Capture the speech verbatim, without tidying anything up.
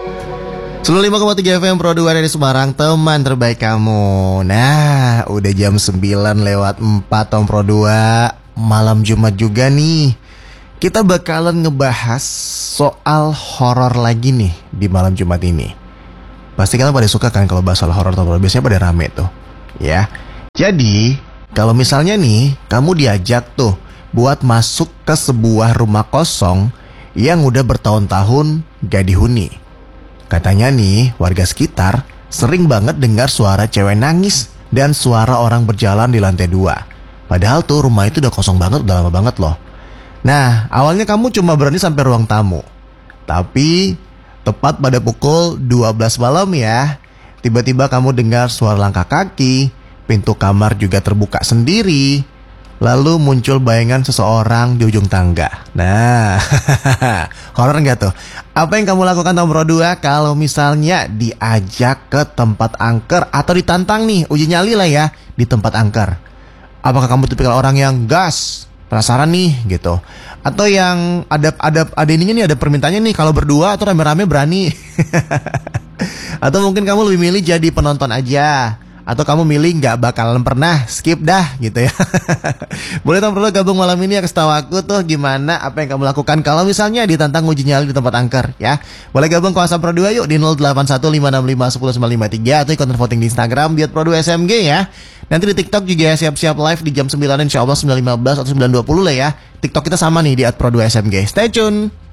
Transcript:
sembilan puluh lima koma tiga F M Pro dua dari Semarang, teman terbaik kamu. Nah, udah jam sembilan lewat empat Tom Pro dua. Malam Jumat juga nih. Kita bakalan ngebahas soal horor lagi nih di malam Jumat ini. Pasti kalian pada suka kan kalau bahas soal horor, biasanya pada rame tuh. Ya. Jadi, kalau misalnya nih kamu diajak tuh buat masuk ke sebuah rumah kosong yang udah bertahun-tahun gak dihuni. Katanya nih, warga sekitar sering banget dengar suara cewek nangis dan suara orang berjalan di lantai dua. Padahal tuh rumah itu udah kosong banget, udah lama banget loh. Nah, awalnya kamu cuma berani sampai ruang tamu. Tapi, tepat pada pukul dua belas malam ya, tiba-tiba kamu dengar suara langkah kaki, pintu kamar juga terbuka sendiri. Lalu muncul bayangan seseorang di ujung tangga. Nah, horor nggak tuh? Apa yang kamu lakukan Tom Pro dua kalau misalnya diajak ke tempat angker atau ditantang nih, uji nyali lah ya, di tempat angker? Apakah kamu tipikal orang yang gas, penasaran nih gitu? Atau yang ada ada ada ininya nih, ada permintaannya nih, kalau berdua atau rame-rame berani? Atau mungkin kamu lebih milih jadi penonton aja? Atau kamu milih nggak bakalan pernah, skip dah gitu ya. Boleh Tom perlu gabung malam ini ya, kasih tahu aku tuh gimana, apa yang kamu lakukan kalau misalnya ditantang uji nyali di tempat angker ya. Boleh gabung ke WhatsApp Pro dua yuk di nol delapan satu lima enam lima satu nol sembilan lima tiga atau ikut voting di Instagram di at pro dua S M G ya. Nanti di TikTok juga siap-siap live di jam sembilan insya Allah sembilan lima belas atau sembilan dua puluh lah ya. TikTok kita sama nih di at pro dua S M G. Stay tune.